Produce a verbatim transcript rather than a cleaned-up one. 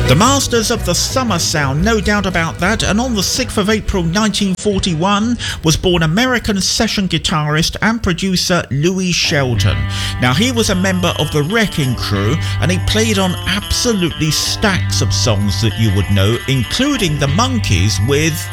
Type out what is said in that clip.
The masters of the summer sound, no doubt about that, and on the sixth of April nineteen forty-one was born American session guitarist and producer Louis Shelton. Now, he was a member of the Wrecking Crew, and he played on absolutely stacks of songs that you would know, including the Monkees with